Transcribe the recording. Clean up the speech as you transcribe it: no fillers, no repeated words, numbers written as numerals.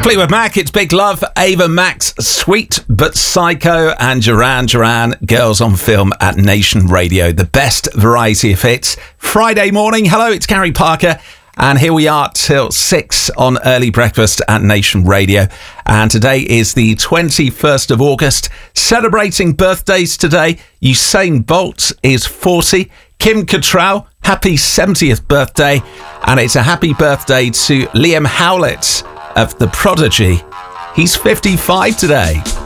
Fleetwood Mac, it's Big Love, Ava Max, Sweet But Psycho, and Duran Duran, Girls on Film at Nation Radio. The best variety of hits. Friday morning. Hello, it's Gary Parker. And here we are till 6 on Early Breakfast at Nation Radio. And today is the 21st of August. Celebrating birthdays today. Usain Bolt is 40. Kim Cattrall, happy 70th birthday. And it's a happy birthday to Liam Howlett of The Prodigy. He's 55 today.